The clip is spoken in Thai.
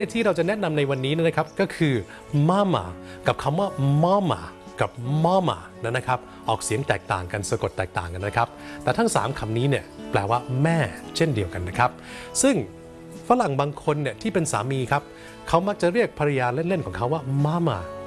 ที่เราจะแนะนำในวันนี้นะครับก็คือ mama กับคำว่า mama กับ mama นะครับออกเสียงแตกต่างกันสะกดแตกต่างกันนะครับแต่ทั้ง3คำนี้เนี่ยแปลว่าแม่เช่นเดียวกันนะครับซึ่งฝรั่งบางคนเนี่ยที่เป็นสามีครับเขามักจะเรียกภรรยาเล่นๆของเขาว่า mama